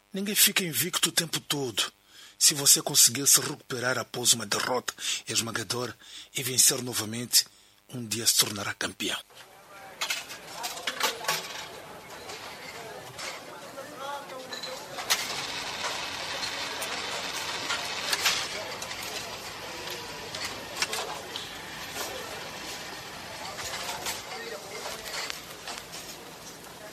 Ninguém fica invicto o tempo todo. Se você conseguir se recuperar após uma derrota esmagadora e vencer novamente, um dia se tornará campeão.